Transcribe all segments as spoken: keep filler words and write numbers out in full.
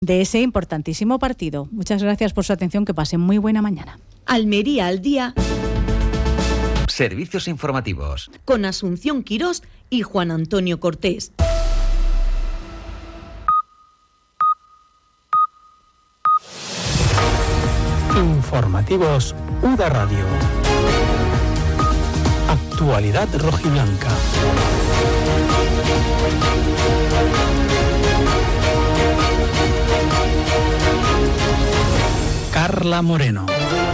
de ese importantísimo partido. Muchas gracias por su atención, que pasen muy buena mañana. Almería al día. Servicios informativos. Con Asunción Quirós y Juan Antonio Cortés. Informativos U D A Radio. Actualidad rojiblanca. Carla Moreno.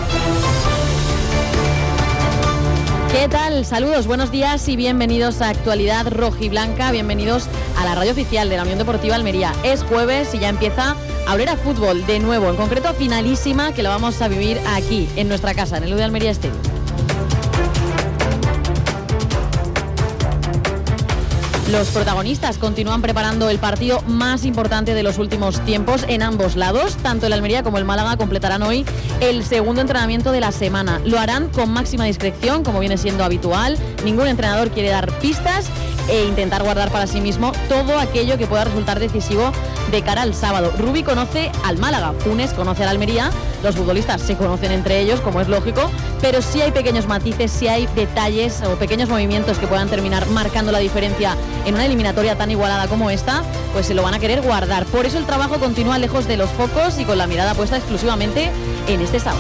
¿Qué tal? Saludos, buenos días y bienvenidos a Actualidad Rojiblanca, bienvenidos a la radio oficial de la Unión Deportiva Almería. Es jueves y ya empieza a oler a fútbol de nuevo, en concreto finalísima, que lo vamos a vivir aquí, en nuestra casa, en el U D Almería Stadium. Los protagonistas continúan preparando el partido más importante de los últimos tiempos en ambos lados. Tanto el Almería como el Málaga completarán hoy el segundo entrenamiento de la semana. Lo harán con máxima discreción, como viene siendo habitual. Ningún entrenador quiere dar pistas e intentar guardar para sí mismo todo aquello que pueda resultar decisivo de cara al sábado. Rubi conoce al Málaga, Funes conoce al Almería. Los futbolistas se conocen entre ellos, como es lógico, pero sí hay pequeños matices, sí hay detalles o pequeños movimientos que puedan terminar marcando la diferencia en una eliminatoria tan igualada como esta, pues se lo van a querer guardar. Por eso el trabajo continúa lejos de los focos y con la mirada puesta exclusivamente en este sábado.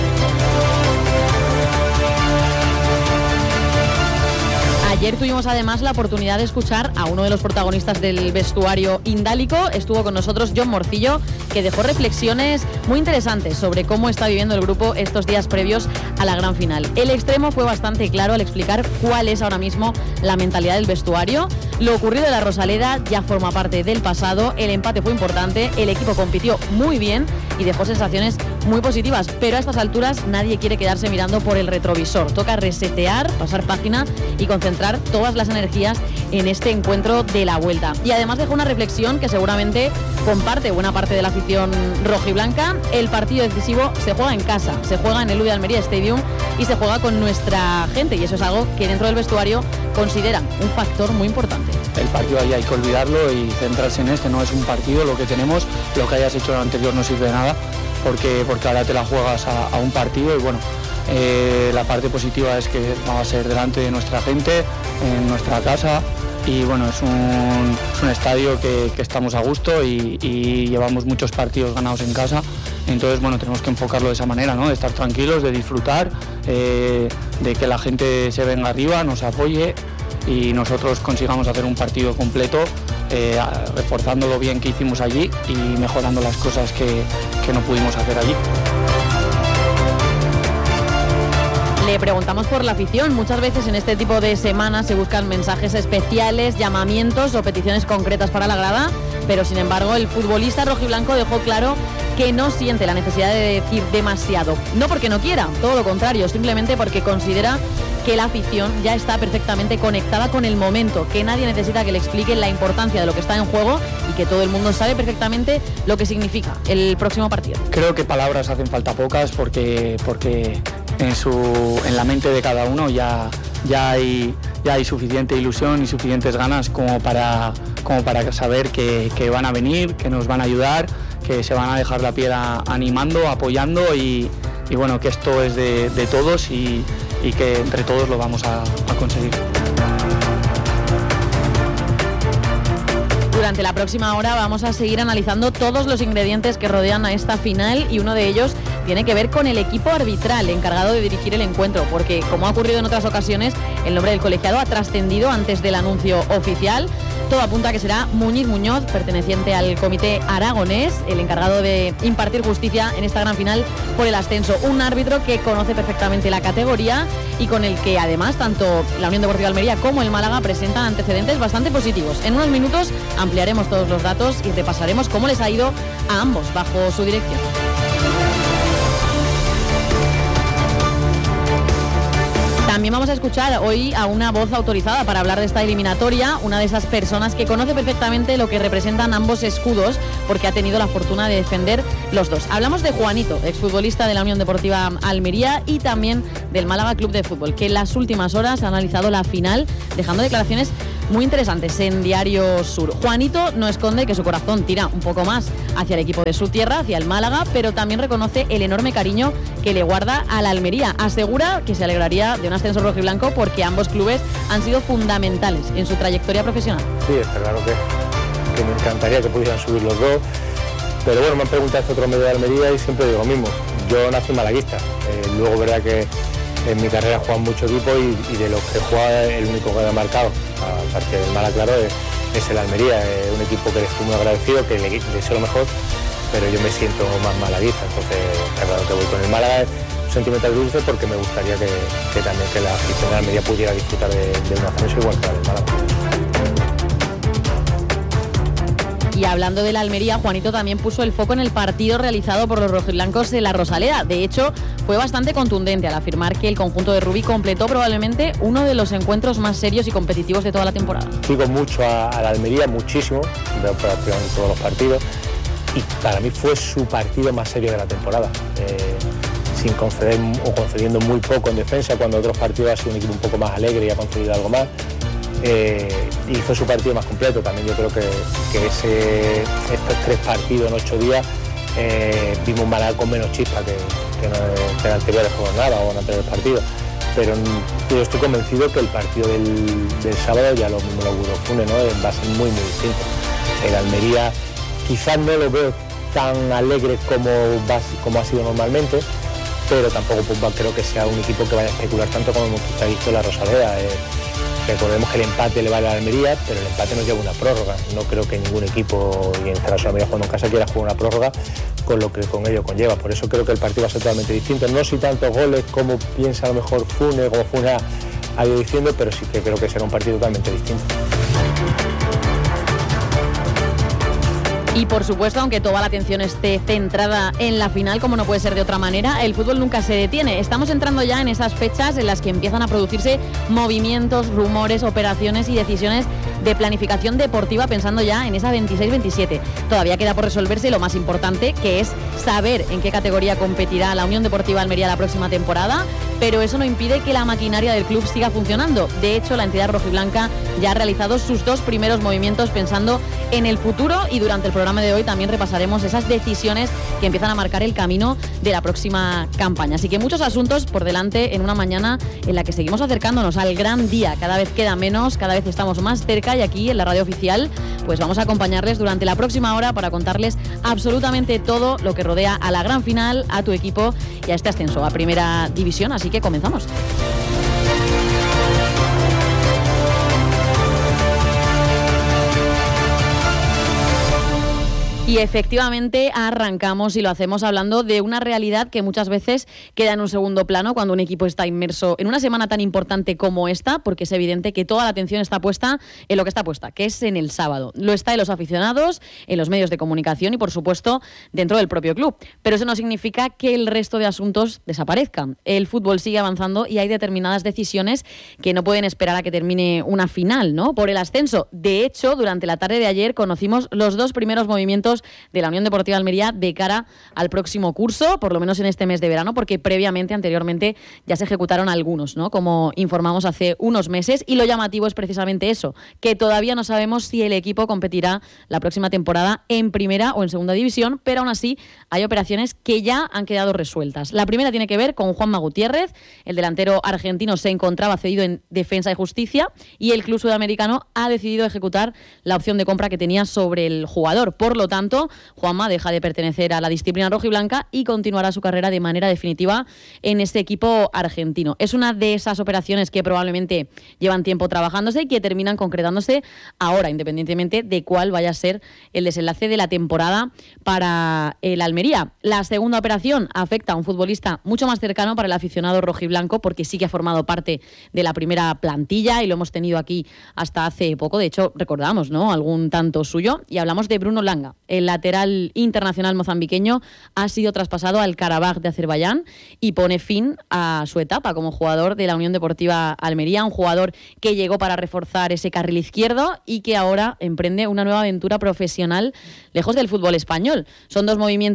Ayer tuvimos además la oportunidad de escuchar a uno de los protagonistas del vestuario indálico. Estuvo con nosotros Jon Morcillo, que dejó reflexiones muy interesantes sobre cómo está viviendo el grupo estos días previos a la gran final. El extremo fue bastante claro al explicar cuál es ahora mismo la mentalidad del vestuario. Lo ocurrido de la Rosaleda ya forma parte del pasado, el empate fue importante, el equipo compitió muy bien y dejó sensaciones muy positivas, pero a estas alturas nadie quiere quedarse mirando por el retrovisor. Toca resetear, pasar página y concentrar todas las energías en este encuentro de la vuelta. Y además dejó una reflexión que seguramente comparte buena parte de la afición rojiblanca. El partido decisivo se juega en casa, se juega en el U D Almería Stadium y se juega con nuestra gente, y eso es algo que dentro del vestuario consideran un factor muy importante. El partido ahí hay que olvidarlo y centrarse en este, no es un partido lo que tenemos, lo que hayas hecho en el anterior no sirve de nada, porque, porque ahora te la juegas a, a un partido y bueno, eh, la parte positiva es que va a ser delante de nuestra gente, en nuestra casa, y bueno, es un, es un estadio que, que estamos a gusto y, y llevamos muchos partidos ganados en casa, entonces bueno, tenemos que enfocarlo de esa manera, ¿no? De estar tranquilos, de disfrutar, eh, de que la gente se venga arriba, nos apoye y nosotros consigamos hacer un partido completo, eh, reforzando lo bien que hicimos allí y mejorando las cosas que, que no pudimos hacer allí. Le preguntamos por la afición. Muchas veces en este tipo de semanas se buscan mensajes especiales, llamamientos o peticiones concretas para la grada, pero sin embargo el futbolista rojiblanco dejó claro que no siente la necesidad de decir demasiado. No porque no quiera, todo lo contrario, simplemente porque considera que la afición ya está perfectamente conectada con el momento, que nadie necesita que le expliquen la importancia de lo que está en juego y que todo el mundo sabe perfectamente lo que significa el próximo partido. Creo que palabras hacen falta pocas porque, porque en, su, en la mente de cada uno ya, ya, hay, ya hay suficiente ilusión y suficientes ganas como para, como para saber que, que van a venir, que nos van a ayudar, que se van a dejar la piel a, animando, apoyando y, y bueno, que esto es de, de todos y, y que entre todos lo vamos a, a conseguir. Durante la próxima hora vamos a seguir analizando todos los ingredientes que rodean a esta final y uno de ellos tiene que ver con el equipo arbitral encargado de dirigir el encuentro, porque como ha ocurrido en otras ocasiones, el nombre del colegiado ha trascendido antes del anuncio oficial. Todo apunta a que será Muñiz Muñoz, perteneciente al comité aragonés, el encargado de impartir justicia en esta gran final por el ascenso. Un árbitro que conoce perfectamente la categoría y con el que además tanto la Unión Deportiva Almería como el Málaga presentan antecedentes bastante positivos. En unos minutos ampliaremos todos los datos y repasaremos cómo les ha ido a ambos bajo su dirección. También vamos a escuchar hoy a una voz autorizada para hablar de esta eliminatoria, una de esas personas que conoce perfectamente lo que representan ambos escudos, porque ha tenido la fortuna de defender los dos. Hablamos de Juanito, exfutbolista de la Unión Deportiva Almería, y también del Málaga Club de Fútbol, que en las últimas horas ha analizado la final, dejando declaraciones muy interesantes en Diario Sur. Juanito no esconde que su corazón tira un poco más hacia el equipo de su tierra, hacia el Málaga, pero también reconoce el enorme cariño que le guarda a la Almería. Asegura que se alegraría de un ascenso rojiblanco porque ambos clubes han sido fundamentales en su trayectoria profesional. Sí, está claro que, que me encantaría que pudieran subir los dos, pero bueno, me han preguntado este otro medio de Almería y siempre digo lo mismo. Yo nací malaguista, eh, luego verdad que en mi carrera he jugado mucho equipo y, y de los que he jugado el único que me ha marcado, aparte del Málaga, claro, es, es el Almería, es un equipo que le estoy muy agradecido, que le, le deseo lo mejor, pero yo me siento más malaguista, entonces claro que voy con el Málaga, es un sentimiento dulce porque me gustaría que, que también que la afición de Almería pudiera disfrutar de, de un ascenso igual que la del Málaga. Y hablando de la Almería, Juanito también puso el foco en el partido realizado por los rojiblancos de la Rosaleda. De hecho, fue bastante contundente al afirmar que el conjunto de Rubí completó probablemente uno de los encuentros más serios y competitivos de toda la temporada. Sigo mucho a, a la Almería, muchísimo, veo prácticamente todos los partidos, y para mí fue su partido más serio de la temporada. Eh, sin conceder o concediendo muy poco en defensa, cuando otros partidos ha sido un equipo un poco más alegre y ha concedido algo más. Eh, y fue su partido más completo. También yo creo que, que ese, estos tres partidos en ocho días eh, vimos un Málaga con menos chispa que, que, no, que en anteriores jornadas o en anteriores partidos, pero yo estoy convencido que el partido del, del sábado, ya lo mismo lo Burofune, ¿no? Va a ser muy muy distinto. El Almería quizás no lo veo tan alegre como, va, como ha sido normalmente, pero tampoco pues, creo que sea un equipo que vaya a especular tanto como hemos visto en la Rosaleda. Eh, Recordemos que el empate le vale a la Almería, pero el empate nos lleva una prórroga. No creo que ningún equipo, y en este caso la Almería jugando en casa, quiera jugar una prórroga con lo que con ello conlleva. Por eso creo que el partido va a ser totalmente distinto. No si tantos goles como piensa a lo mejor Fune, como Fune ha, ha ido diciendo, pero sí que creo que será un partido totalmente distinto. Y por supuesto, aunque toda la atención esté centrada en la final, como no puede ser de otra manera, el fútbol nunca se detiene. Estamos entrando ya en esas fechas en las que empiezan a producirse movimientos, rumores, operaciones y decisiones de planificación deportiva, pensando ya en esa veintiséis veintisiete. Todavía queda por resolverse lo más importante, que es saber en qué categoría competirá la Unión Deportiva Almería la próxima temporada, pero eso no impide que la maquinaria del club siga funcionando. De hecho, la entidad rojiblanca ya ha realizado sus dos primeros movimientos pensando en el futuro, y durante el programa de hoy también repasaremos esas decisiones que empiezan a marcar el camino de la próxima campaña. Así que muchos asuntos por delante en una mañana en la que seguimos acercándonos al gran día. Cada vez queda menos, cada vez estamos más cerca, y aquí en la radio oficial pues vamos a acompañarles durante la próxima hora para contarles absolutamente todo lo que rodea a la gran final, a tu equipo y a este ascenso a Primera División. Así que comenzamos. Y efectivamente arrancamos y lo hacemos hablando de una realidad que muchas veces queda en un segundo plano cuando un equipo está inmerso en una semana tan importante como esta, porque es evidente que toda la atención está puesta en lo que está puesta, que es en el sábado. Lo está en los aficionados, en los medios de comunicación y, por supuesto, dentro del propio club. Pero eso no significa que el resto de asuntos desaparezcan. El fútbol sigue avanzando y hay determinadas decisiones que no pueden esperar a que termine una final, ¿no? Por el ascenso. De hecho, durante la tarde de ayer conocimos los dos primeros movimientos de la Unión Deportiva Almería de cara al próximo curso, por lo menos en este mes de verano, porque previamente, anteriormente, ya se ejecutaron algunos, ¿no? Como informamos hace unos meses, y lo llamativo es precisamente eso, que todavía no sabemos si el equipo competirá la próxima temporada en primera o en segunda división, pero aún así hay operaciones que ya han quedado resueltas. La primera tiene que ver con Juanma Gutiérrez. El delantero argentino se encontraba cedido en Defensa y Justicia y el club sudamericano ha decidido ejecutar la opción de compra que tenía sobre el jugador. Por lo tanto, Juanma deja de pertenecer a la disciplina rojiblanca y continuará su carrera de manera definitiva en este equipo argentino. Es una de esas operaciones que probablemente llevan tiempo trabajándose y que terminan concretándose ahora, independientemente de cuál vaya a ser el desenlace de la temporada para el Almería. La segunda operación afecta a un futbolista mucho más cercano para el aficionado rojiblanco, porque sí que ha formado parte de la primera plantilla y lo hemos tenido aquí hasta hace poco. De hecho, recordamos, ¿no?, algún tanto suyo, y hablamos de Bruno Langa. El lateral internacional mozambiqueño ha sido traspasado al Karabaj de Azerbaiyán y pone fin a su etapa como jugador de la Unión Deportiva Almería, un jugador que llegó para reforzar ese carril izquierdo y que ahora emprende una nueva aventura profesional lejos del fútbol español. Son dos movimientos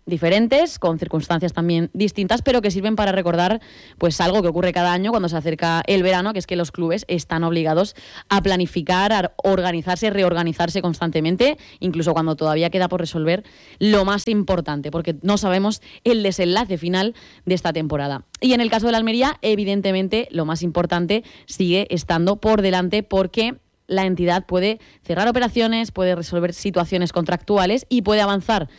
diferentes, con circunstancias también distintas, pero que sirven para recordar pues algo que ocurre cada año cuando se acerca el verano, que es que los clubes están obligados a planificar, a organizarse, reorganizarse constantemente, incluso cuando todavía queda por resolver lo más importante, porque no sabemos el desenlace final de esta temporada. Y en el caso de la Almería, evidentemente, lo más importante sigue estando por delante, porque la entidad puede cerrar operaciones, puede resolver situaciones contractuales y puede avanzar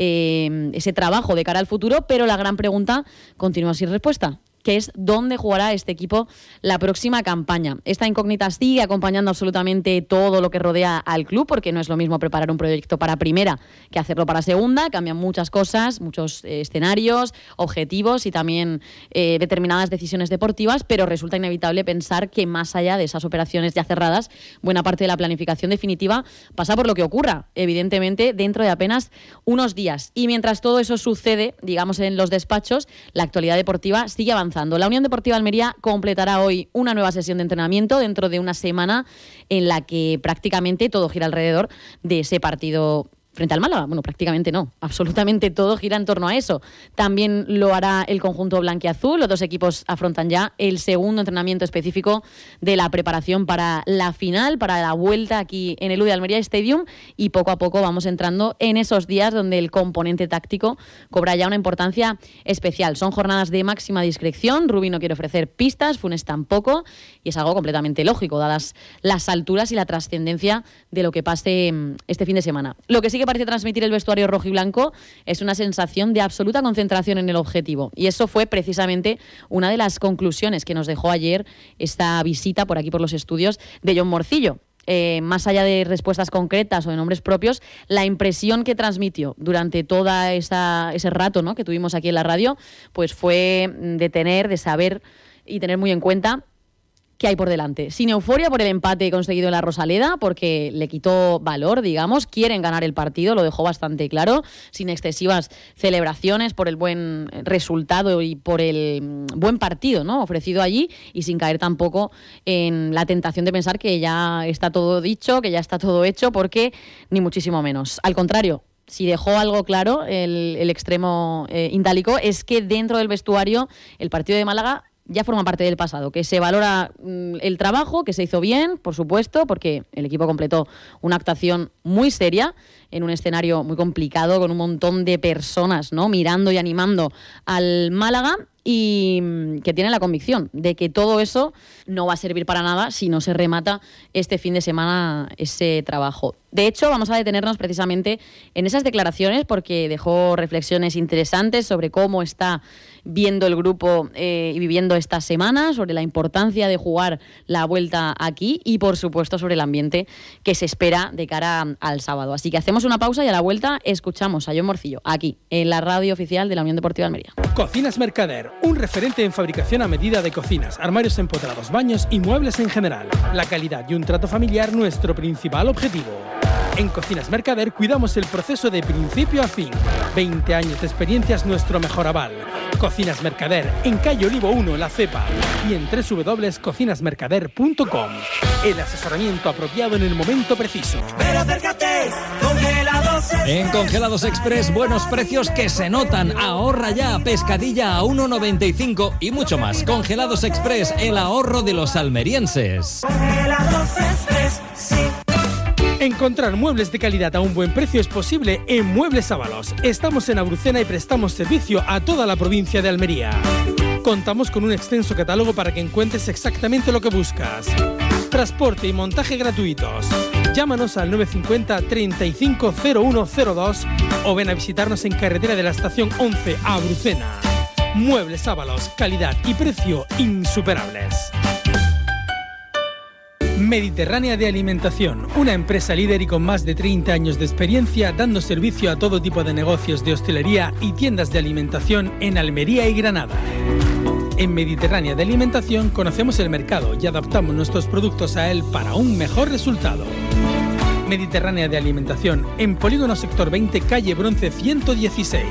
eh, ese trabajo de cara al futuro, pero la gran pregunta continúa sin respuesta, que es dónde jugará este equipo la próxima campaña. Esta incógnita sigue acompañando absolutamente todo lo que rodea al club, porque no es lo mismo preparar un proyecto para primera que hacerlo para segunda. Cambian muchas cosas, muchos eh, escenarios, objetivos y también eh, determinadas decisiones deportivas, pero resulta inevitable pensar que más allá de esas operaciones ya cerradas, buena parte de la planificación definitiva pasa por lo que ocurra, evidentemente, dentro de apenas unos días. Y mientras todo eso sucede, digamos, en los despachos, la actualidad deportiva sigue avanzando. La Unión Deportiva Almería completará hoy una nueva sesión de entrenamiento dentro de una semana en la que prácticamente todo gira alrededor de ese partido frente al Málaga. Bueno, prácticamente no, absolutamente todo gira en torno a eso. También lo hará el conjunto blanquiazul. Los dos equipos afrontan ya el segundo entrenamiento específico de la preparación para la final, para la vuelta aquí en el U D Almería Stadium, y poco a poco vamos entrando en esos días donde el componente táctico cobra ya una importancia especial. Son jornadas de máxima discreción. Rubí no quiere ofrecer pistas, Funes tampoco, y es algo completamente lógico, dadas las alturas y la trascendencia de lo que pase este fin de semana. Lo que sí que parece transmitir el vestuario rojo y blanco es una sensación de absoluta concentración en el objetivo, y eso fue precisamente una de las conclusiones que nos dejó ayer esta visita por aquí por los estudios de Jon Morcillo. Eh, más allá de respuestas concretas o de nombres propios, la impresión que transmitió durante toda esa, ese rato, ¿no?, que tuvimos aquí en la radio, pues fue de tener, de saber y tener muy en cuenta que hay por delante. Sin euforia por el empate conseguido en la Rosaleda, porque le quitó valor, digamos. Quieren ganar el partido, lo dejó bastante claro, sin excesivas celebraciones por el buen resultado y por el buen partido, ¿no?, ofrecido allí, y sin caer tampoco en la tentación de pensar que ya está todo dicho, que ya está todo hecho, porque ni muchísimo menos. Al contrario, si dejó algo claro el, el extremo eh, indálico, es que dentro del vestuario el partido de Málaga ya forma parte del pasado, que se valora mmm, el trabajo, que se hizo bien, por supuesto, porque el equipo completó una actuación muy seria en un escenario muy complicado, con un montón de personas, ¿no?, mirando y animando al Málaga, y que tiene la convicción de que todo eso no va a servir para nada si no se remata este fin de semana ese trabajo. De hecho, vamos a detenernos precisamente en esas declaraciones, porque dejó reflexiones interesantes sobre cómo está viendo el grupo eh, y viviendo esta semana, sobre la importancia de jugar la vuelta aquí y, por supuesto, sobre el ambiente que se espera de cara al sábado. Así que hacemos una pausa y a la vuelta escuchamos a Jon Morcillo, aquí, en la radio oficial de la Unión Deportiva Almería. Cocinas Mercader, un referente en fabricación a medida de cocinas, armarios empotrados, baños y muebles en general. La calidad y un trato familiar, nuestro principal objetivo. En Cocinas Mercader cuidamos el proceso de principio a fin. veinte años de experiencia es nuestro mejor aval. Cocinas Mercader, en calle Olivo uno, La Cepa, y en doble u doble u doble u punto cocinas mercader punto com. El asesoramiento apropiado en el momento preciso. Pero acércate, Congelados Express. En Congelados Express, buenos precios que se notan. Ahorra ya, pescadilla a uno noventa y cinco y mucho más. Congelados Express, el ahorro de los almerienses. Congelados Express, sí. Encontrar muebles de calidad a un buen precio es posible en Muebles Ábalos. Estamos en Abrucena y prestamos servicio a toda la provincia de Almería. Contamos con un extenso catálogo para que encuentres exactamente lo que buscas. Transporte y montaje gratuitos. Llámanos al nueve cinco cero, treinta y cinco, cero uno cero dos o ven a visitarnos en carretera de la estación once a Abrucena. Muebles Ábalos, calidad y precio insuperables. Mediterránea de Alimentación, una empresa líder y con más de treinta años de experiencia dando servicio a todo tipo de negocios de hostelería y tiendas de alimentación en Almería y Granada. En Mediterránea de Alimentación conocemos el mercado y adaptamos nuestros productos a él para un mejor resultado. Mediterránea de Alimentación, en Polígono Sector veinte, calle Bronce ciento dieciséis.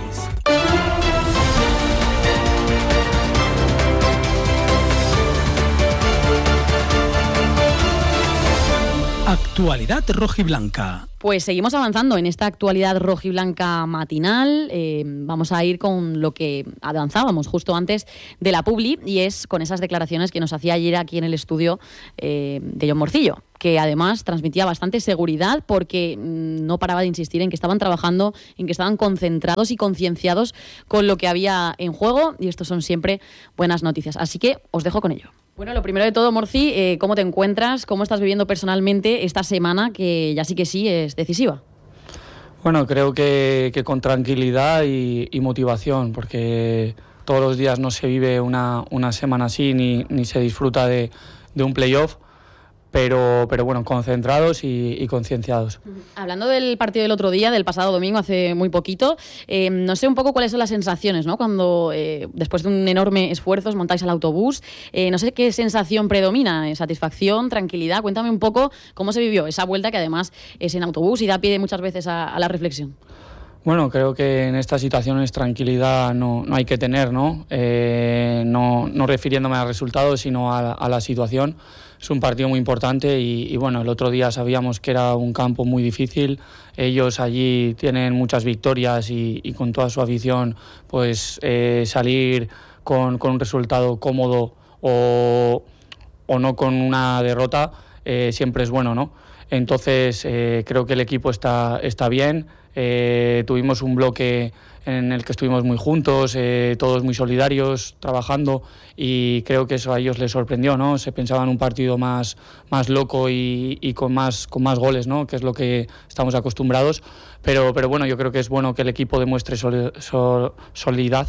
Actualidad rojiblanca. Pues seguimos avanzando en esta actualidad rojiblanca matinal. Eh, vamos a ir con lo que avanzábamos justo antes de la publi, y es con esas declaraciones que nos hacía ayer aquí en el estudio eh, de Jon Morcillo, que además transmitía bastante seguridad porque mmm, no paraba de insistir en que estaban trabajando, en que estaban concentrados y concienciados con lo que había en juego, y esto son siempre buenas noticias. Así que os dejo con ello. Bueno, lo primero de todo, Morci, eh, ¿cómo te encuentras? ¿Cómo estás viviendo personalmente esta semana que ya sí que sí es decisiva? Bueno, creo que, que con tranquilidad y, y motivación, porque todos los días no se vive una, una semana así ni, ni se disfruta de, de un playoff, pero, pero bueno, concentrados y, y concienciados. Hablando del partido del otro día, del pasado domingo, hace muy poquito, eh, no sé un poco cuáles son las sensaciones, ¿no? Cuando eh, después de un enorme esfuerzo os montáis al autobús, eh, no sé qué sensación predomina, satisfacción, tranquilidad. Cuéntame un poco cómo se vivió esa vuelta, que además es en autobús y da pie muchas veces a, a la reflexión. Bueno, creo que en estas situaciones tranquilidad no, no hay que tener, ¿no? Eh, no, no refiriéndome al resultado, sino a, a la situación. Es un partido muy importante y, y bueno, el otro día sabíamos que era un campo muy difícil. Ellos allí tienen muchas victorias y, y con toda su afición, pues eh, salir con, con un resultado cómodo o, o no con una derrota eh, siempre es bueno, ¿no? Entonces eh, creo que el equipo está, está bien. Eh, tuvimos un bloque en el que estuvimos muy juntos, eh, todos muy solidarios, trabajando, y creo que eso a ellos les sorprendió, ¿no? Se pensaban un partido más, más loco y, y con más con más goles, ¿no? Que es lo que estamos acostumbrados, pero, pero bueno, yo creo que es bueno que el equipo demuestre sol, sol, solidez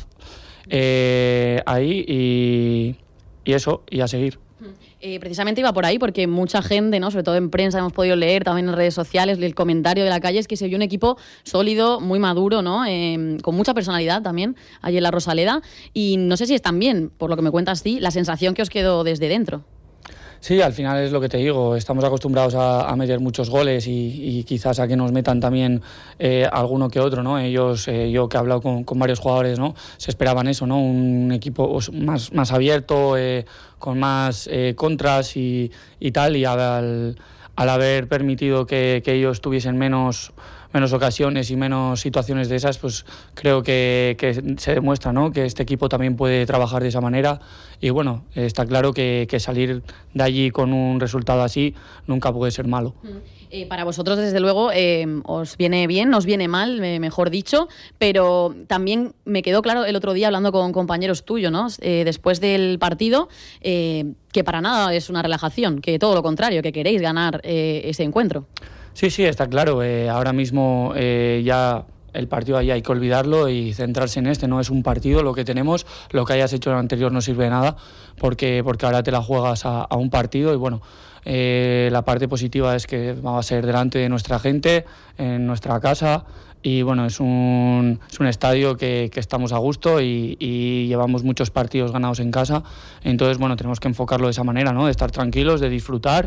eh, ahí y, y eso, y a seguir. Eh, precisamente iba por ahí porque mucha gente, ¿no? Sobre todo en prensa, hemos podido leer también en redes sociales, el comentario de la calle es que se vio un equipo sólido, muy maduro, ¿no? Eh, con mucha personalidad también allí en la Rosaleda, y no sé si es también, por lo que me cuentas tú, la sensación que os quedó desde dentro. Sí, al final es lo que te digo, estamos acostumbrados a, a meter muchos goles y, y quizás a que nos metan también eh, alguno que otro, ¿no? Ellos, eh, yo que he hablado con, con varios jugadores, ¿no? Se esperaban eso, ¿no? Un equipo más, más abierto, eh, con más eh, contras y, y tal, y al, al haber permitido que, que ellos tuviesen menos... menos ocasiones y menos situaciones de esas, pues creo que, que se demuestra, ¿no? Que este equipo también puede trabajar de esa manera, y bueno, está claro que, que salir de allí con un resultado así nunca puede ser malo. Eh, para vosotros, desde luego, eh, os viene bien, os viene mal, eh, mejor dicho, pero también me quedó claro el otro día hablando con compañeros tuyos, ¿no? Eh, después del partido, eh, que para nada es una relajación, que todo lo contrario, que queréis ganar eh, ese encuentro. Sí, sí, está claro. Eh, ahora mismo eh, ya el partido ahí hay que olvidarlo y centrarse en este. No es un partido lo que tenemos, lo que hayas hecho en el anterior no sirve de nada, porque, porque ahora te la juegas a, a un partido y bueno, eh, la parte positiva es que va a ser delante de nuestra gente, en nuestra casa, y bueno, es un, es un estadio que, que estamos a gusto y, y llevamos muchos partidos ganados en casa, entonces bueno, tenemos que enfocarlo de esa manera, ¿no? De estar tranquilos, de disfrutar,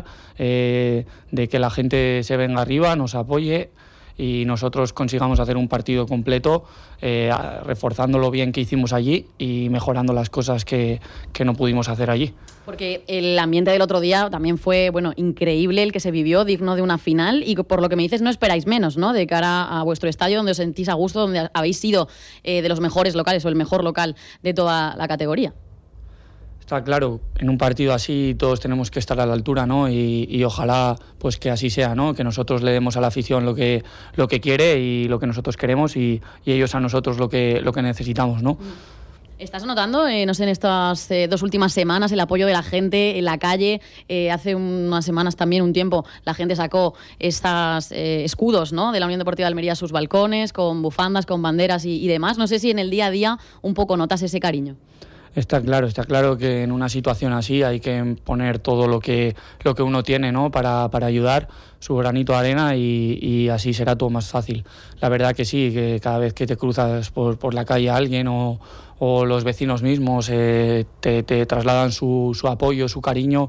eh, de que la gente se venga arriba, nos apoye y nosotros consigamos hacer un partido completo, eh, reforzando lo bien que hicimos allí y mejorando las cosas que, que no pudimos hacer allí. Porque el ambiente del otro día también fue, bueno, increíble el que se vivió, digno de una final, y por lo que me dices no esperáis menos, ¿no? De cara a vuestro estadio, donde os sentís a gusto, donde habéis sido eh, de los mejores locales o el mejor local de toda la categoría. Está claro, en un partido así todos tenemos que estar a la altura, ¿no? Y, y ojalá pues que así sea, ¿no? Que nosotros le demos a la afición lo que, lo que quiere y lo que nosotros queremos, y, y ellos a nosotros lo que, lo que necesitamos, ¿no? ¿Estás notando, eh, no sé, en estas eh, dos últimas semanas el apoyo de la gente en la calle? Eh, hace unas semanas también, un tiempo, la gente sacó estos eh, escudos, ¿no? De la Unión Deportiva de Almería a sus balcones, con bufandas, con banderas y, y demás. No sé si en el día a día un poco notas ese cariño. Está claro, está claro que en una situación así hay que poner todo lo que, lo que uno tiene, ¿no? para, para ayudar, su granito de arena, y, y así será todo más fácil. La verdad que sí, que cada vez que te cruzas por, por la calle a alguien o, o los vecinos mismos eh, te, te trasladan su, su apoyo, su cariño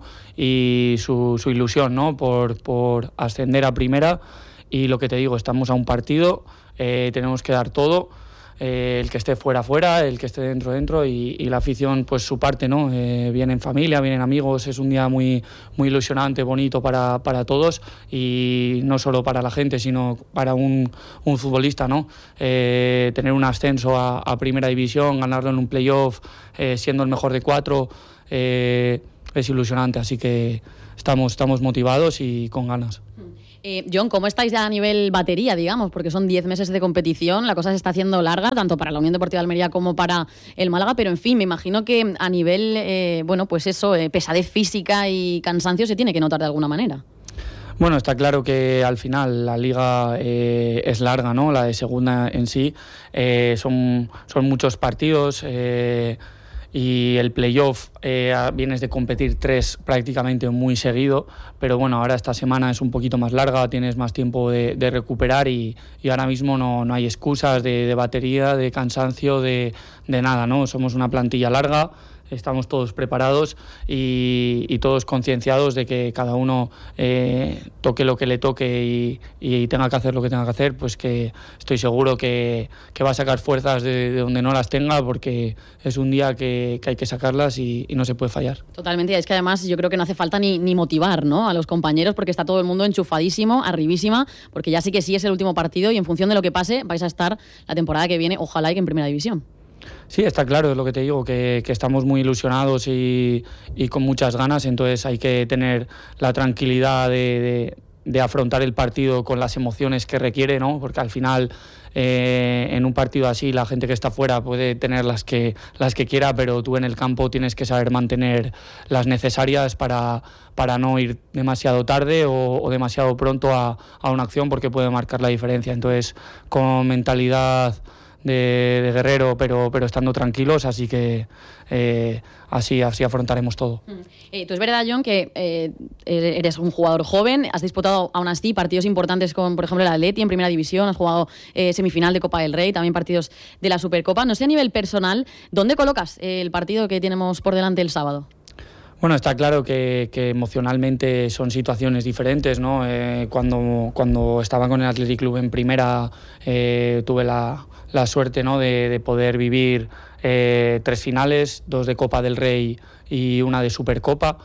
y su, su ilusión, ¿no? por, por ascender a primera, y lo que te digo, estamos a un partido, eh, tenemos que dar todo. eh, el que esté fuera, fuera, el que esté dentro, dentro, y, y la afición, pues su parte, ¿no? Eh, vienen familia, vienen amigos, es un día muy, muy ilusionante, bonito para, para todos, y no solo para la gente, sino para un, un futbolista, ¿no? Eh, tener un ascenso a, a Primera División, ganarlo en un playoff, eh, siendo el mejor de cuatro, eh, es ilusionante, así que estamos, estamos motivados y con ganas. Eh, John, ¿cómo estáis ya a nivel batería, digamos? Porque son diez meses de competición, la cosa se está haciendo larga, tanto para la Unión Deportiva de Almería como para el Málaga, pero en fin, me imagino que a nivel, eh, bueno, pues eso, eh, pesadez física y cansancio se tiene que notar de alguna manera. Bueno, está claro que al final la liga eh, es larga, ¿no? La de segunda en sí, eh, son, son muchos partidos, eh, y el playoff eh, vienes de competir tres prácticamente muy seguido, pero bueno, ahora esta semana es un poquito más larga, tienes más tiempo de, de recuperar y, y ahora mismo no, no hay excusas de, de batería, de cansancio, de, de nada, ¿no? Somos una plantilla larga, estamos todos preparados y, y todos concienciados de que cada uno eh, toque lo que le toque y, y tenga que hacer lo que tenga que hacer, pues que estoy seguro que, que va a sacar fuerzas de, de donde no las tenga, porque es un día que, que hay que sacarlas y, y no se puede fallar. Totalmente, y es que además yo creo que no hace falta ni, ni motivar, ¿no?, a los compañeros, porque está todo el mundo enchufadísimo, arribísima, porque ya sí que sí es el último partido y en función de lo que pase vais a estar la temporada que viene, ojalá y que en Primera División. Sí, está claro, es lo que te digo, que, que estamos muy ilusionados y, y con muchas ganas, entonces hay que tener la tranquilidad de, de, de afrontar el partido con las emociones que requiere, ¿no? Porque al final eh, en un partido así la gente que está fuera puede tener las que, las que quiera, pero tú en el campo tienes que saber mantener las necesarias para, para no ir demasiado tarde o, o demasiado pronto a, a una acción, porque puede marcar la diferencia. Entonces, con mentalidad De, de guerrero, pero, pero estando tranquilos, así que eh, así, así afrontaremos todo. Eh, tú es verdad, John, que eh, eres un jugador joven, has disputado aún así partidos importantes con, por ejemplo, el Atleti en Primera División, has jugado eh, semifinal de Copa del Rey, también partidos de la Supercopa. No sé, a nivel personal, ¿dónde colocas eh, el partido que tenemos por delante el sábado? Bueno, está claro que, que emocionalmente son situaciones diferentes, ¿no? Eh, cuando, cuando estaba con el Athletic Club en primera, eh, tuve la, la suerte, ¿no?, de, de poder vivir eh, tres finales, dos de Copa del Rey y una de Supercopa,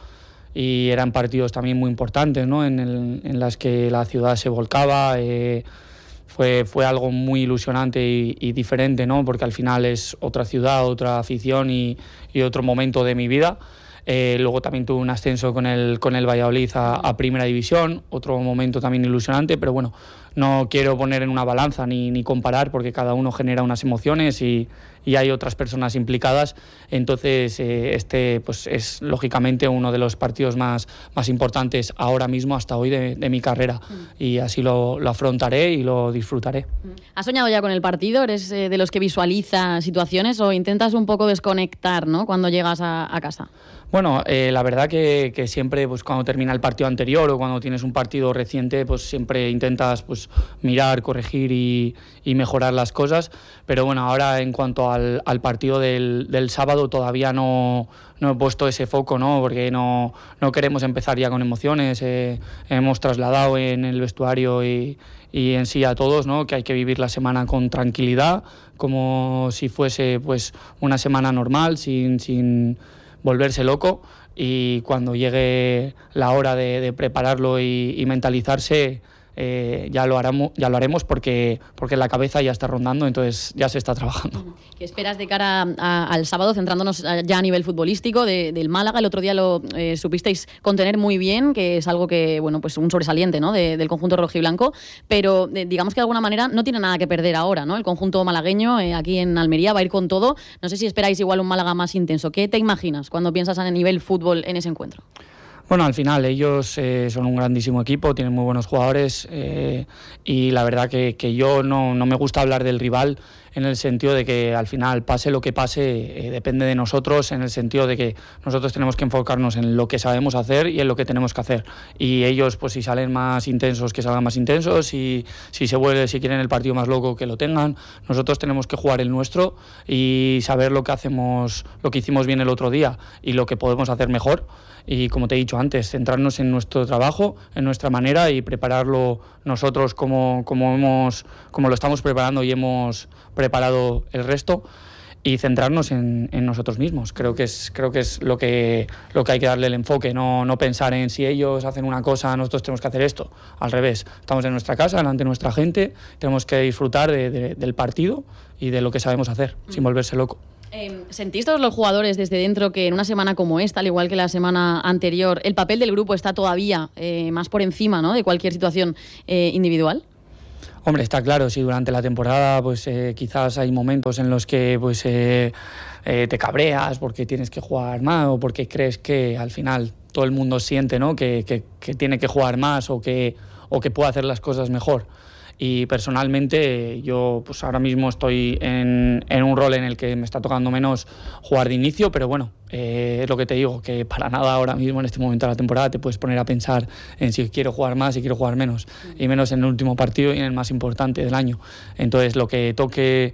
y eran partidos también muy importantes, ¿no?, en, el, en las que la ciudad se volcaba. Eh, fue, fue algo muy ilusionante y, y diferente, ¿no?, porque al final es otra ciudad, otra afición y, y otro momento de mi vida. Eh, luego también tuve un ascenso con el, con el Valladolid a, a Primera División, otro momento también ilusionante, pero bueno, no quiero poner en una balanza ni, ni comparar, porque cada uno genera unas emociones y, y hay otras personas implicadas. Entonces eh, este pues es lógicamente uno de los partidos más, más importantes ahora mismo, hasta hoy, de, de mi carrera, mm. y así lo, lo afrontaré y lo disfrutaré. ¿Has soñado ya con el partido? ¿Eres eh, de los que visualiza situaciones o intentas un poco desconectar, ¿no?, cuando llegas a, a casa? Bueno, eh, la verdad que, que siempre, pues cuando termina el partido anterior o cuando tienes un partido reciente, pues siempre intentas pues mirar, corregir y, y mejorar las cosas. Pero bueno, ahora en cuanto al, al partido del, del sábado todavía no, no he puesto ese foco, ¿no?, porque no, no queremos empezar ya con emociones. Eh, hemos trasladado en el vestuario y, y en sí a todos, ¿no?, que hay que vivir la semana con tranquilidad, como si fuese pues una semana normal, sin... sin volverse loco, y cuando llegue la hora de, de prepararlo y, y mentalizarse, eh, ya lo haremos, ya lo haremos porque, porque la cabeza ya está rondando, entonces ya se está trabajando. ¿Qué esperas de cara a, al sábado, centrándonos ya a nivel futbolístico de, del Málaga? El otro día lo eh, supisteis contener muy bien, que es algo que, bueno, pues un sobresaliente, ¿no?, de, del conjunto rojiblanco, pero eh, digamos que de alguna manera no tiene nada que perder ahora, ¿no? El conjunto malagueño eh, aquí en Almería va a ir con todo. No sé si esperáis igual un Málaga más intenso. ¿Qué te imaginas cuando piensas a nivel fútbol en ese encuentro? Bueno, al final ellos eh, son un grandísimo equipo, tienen muy buenos jugadores, eh, y la verdad que, que yo no, no me gusta hablar del rival en el sentido de que al final, pase lo que pase, eh, depende de nosotros, en el sentido de que nosotros tenemos que enfocarnos en lo que sabemos hacer y en lo que tenemos que hacer. Y ellos, pues si salen más intensos, que salgan más intensos, y si se vuelve, si quieren el partido más loco, que lo tengan. Nosotros tenemos que jugar el nuestro y saber lo que hacemos, lo que hicimos bien el otro día y lo que podemos hacer mejor. Y como te he dicho antes, centrarnos en nuestro trabajo, en nuestra manera, y prepararlo nosotros como, como, hemos, como lo estamos preparando y hemos preparado el resto y centrarnos en, en nosotros mismos. Creo que es, creo que es lo que, lo que hay que darle el enfoque, no, no pensar en si ellos hacen una cosa, nosotros tenemos que hacer esto. Al revés, estamos en nuestra casa, delante de nuestra gente, tenemos que disfrutar de, de, del partido y de lo que sabemos hacer, mm. sin volverse loco. Eh, ¿Sentís todos los jugadores desde dentro que en una semana como esta, al igual que la semana anterior, el papel del grupo está todavía eh, más por encima, ¿no?, de cualquier situación eh, individual? Hombre, está claro, si durante la temporada pues eh, quizás hay momentos en los que pues eh, eh, te cabreas porque tienes que jugar más o porque crees que al final todo el mundo siente, ¿no?, que, que, que tiene que jugar más o que, o que puede hacer las cosas mejor. Y personalmente yo pues ahora mismo estoy en, en un rol en el que me está tocando menos jugar de inicio, pero bueno, eh, es lo que te digo, que para nada ahora mismo en este momento de la temporada te puedes poner a pensar en si quiero jugar más, si quiero jugar menos, y menos en el último partido y en el más importante del año. Entonces lo que toque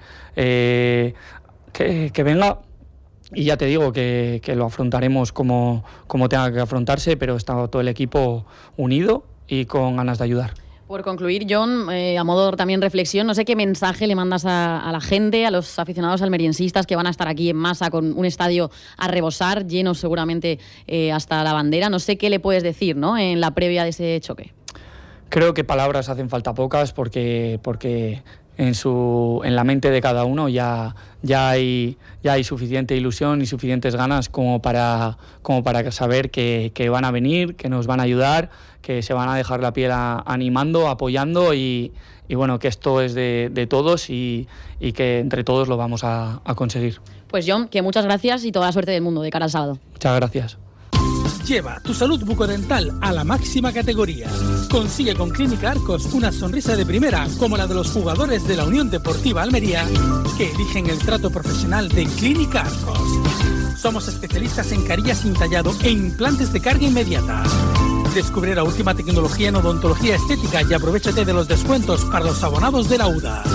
eh, que, que venga, y ya te digo que, que lo afrontaremos como, como tenga que afrontarse, pero está todo el equipo unido y con ganas de ayudar. Por concluir, Jon, eh, a modo también reflexión, no sé qué mensaje le mandas a, a la gente, a los aficionados almeriensistas que van a estar aquí en masa con un estadio a rebosar, lleno seguramente eh, hasta la bandera. No sé qué le puedes decir, ¿no?, en la previa de ese choque. Creo que palabras hacen falta pocas porque, porque en, su, en la mente de cada uno ya, ya, hay, ya hay suficiente ilusión y suficientes ganas como para, como para saber que, que van a venir, que nos van a ayudar, que se van a dejar la piel a, animando, apoyando y, y bueno, que esto es de, de todos y, y que entre todos lo vamos a, a conseguir. Pues Jon, que muchas gracias y toda la suerte del mundo de cara al sábado. Muchas gracias. Lleva tu salud bucodental a la máxima categoría. Consigue con Clínica Arcos una sonrisa de primera como la de los jugadores de la Unión Deportiva Almería que eligen el trato profesional de Clínica Arcos. Somos especialistas en carillas sin tallado e implantes de carga inmediata. Descubre la última tecnología en odontología estética y aprovechate de los descuentos para los abonados de la U D A.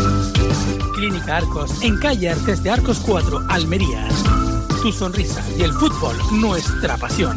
Clínica Arcos, en calle Artes de Arcos cuatro, Almería. Tu sonrisa y el fútbol, nuestra pasión.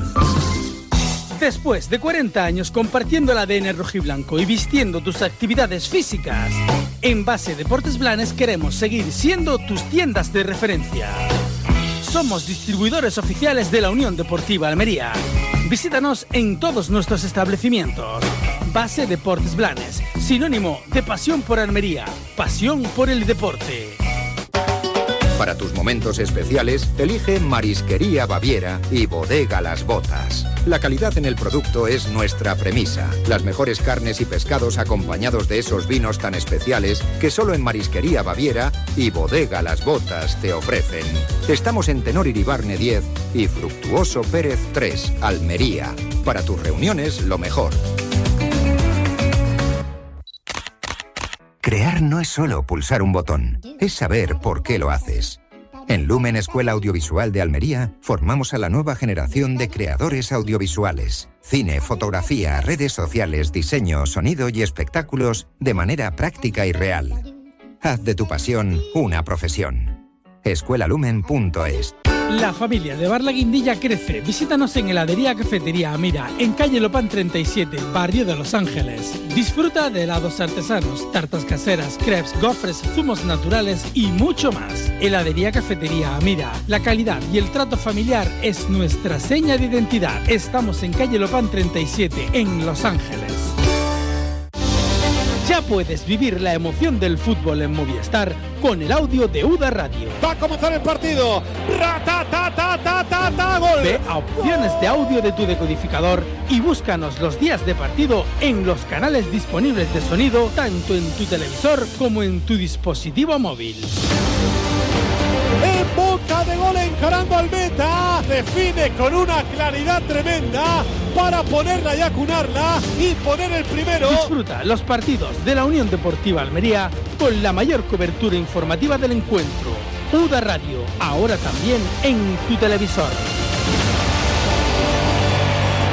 Después de cuarenta años compartiendo el A D N rojiblanco y vistiendo tus actividades físicas, en Base Deportes Blanes queremos seguir siendo tus tiendas de referencia. Somos distribuidores oficiales de la Unión Deportiva Almería. Visítanos en todos nuestros establecimientos. Base Deportes Blanes, sinónimo de pasión por Almería, pasión por el deporte. Para tus momentos especiales, elige Marisquería Baviera y Bodega Las Botas. La calidad en el producto es nuestra premisa. Las mejores carnes y pescados acompañados de esos vinos tan especiales que solo en Marisquería Baviera y Bodega Las Botas te ofrecen. Estamos en Tenor Iribarne diez y Fructuoso Pérez tres, Almería. Para tus reuniones, lo mejor. Crear no es solo pulsar un botón, es saber por qué lo haces. En Lumen Escuela Audiovisual de Almería formamos a la nueva generación de creadores audiovisuales. Cine, fotografía, redes sociales, diseño, sonido y espectáculos de manera práctica y real. Haz de tu pasión una profesión. escuela lumen punto es. La familia de Bar La Guindilla crece. Visítanos en Heladería Cafetería Amira, en calle Lopán treinta y siete, barrio de Los Ángeles. Disfruta de helados artesanos, tartas caseras, crepes, gofres, zumos naturales y mucho más. Heladería Cafetería Amira. La calidad y el trato familiar es nuestra seña de identidad. Estamos en calle Lopán treinta y siete, en Los Ángeles. Ya puedes vivir la emoción del fútbol en Movistar con el audio de U D A Radio. Va a comenzar el partido. ¡Ra-ta-ta-ta-ta-ta-ta! ¡Gol! Ve a opciones de audio de tu decodificador y búscanos los días de partido en los canales disponibles de sonido, tanto en tu televisor como en tu dispositivo móvil. En boca de gol, encarando al meta, define con una claridad tremenda para ponerla y acunarla y poner el primero. Disfruta los partidos de la Unión Deportiva Almería con la mayor cobertura informativa del encuentro. U D A Radio, ahora también en tu televisor.